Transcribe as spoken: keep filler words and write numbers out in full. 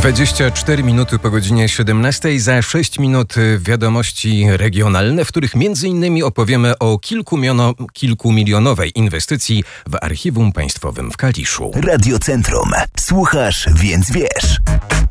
dwadzieścia cztery minuty po godzinie siedemnastej. Za sześć minut wiadomości regionalne, w których między innymi opowiemy o kilkumiono, kilkumilionowej inwestycji w Archiwum Państwowym w Kaliszu. Radio Centrum. Słuchasz, więc wiesz.